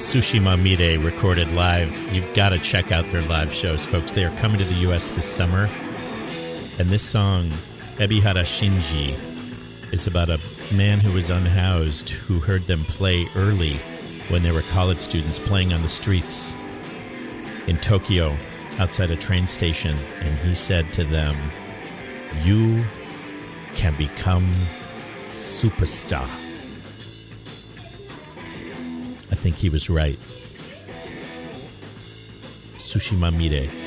Tsushima Mide recorded live. You've got to check out their live shows, folks. They are coming to the U.S. this summer. And this song, Ebihara Shinji, is about a man who was unhoused who heard them play early when they were college students playing on the streets in Tokyo outside a train station. And he said to them, "You can become superstar." I think he was right. Tsushima Mide.